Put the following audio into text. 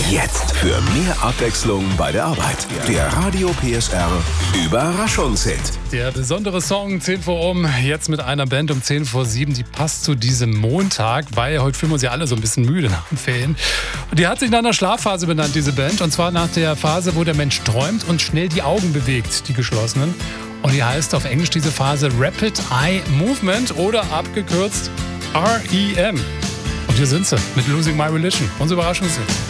Jetzt für mehr Abwechslung bei der Arbeit. Der Radio PSR Überraschungshit. Der besondere Song 10 vor jetzt mit einer Band um 10 vor 7, die passt zu diesem Montag, weil heute fühlen wir uns ja alle so ein bisschen müde nach den Ferien. Und die hat sich nach einer Schlafphase benannt, diese Band, und zwar nach der Phase, wo der Mensch träumt und schnell die Augen bewegt, die geschlossenen. Und die heißt auf Englisch diese Phase Rapid Eye Movement oder abgekürzt REM. Und hier sind sie mit Losing My Religion, unser Überraschungshit.